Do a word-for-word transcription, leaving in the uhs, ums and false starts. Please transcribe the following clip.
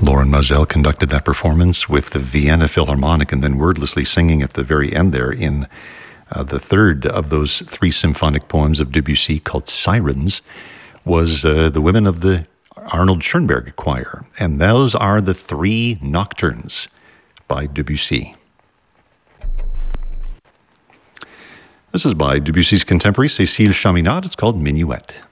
Loren Maazel conducted that performance with the Vienna Philharmonic and then wordlessly singing at the very end there in uh, the third of those three symphonic poems of Debussy called Sirens was uh, the women of the Arnold Schoenberg Choir. And those are the three nocturnes by Debussy. This is by Debussy's contemporary Cécile Chaminade. It's called Minuet.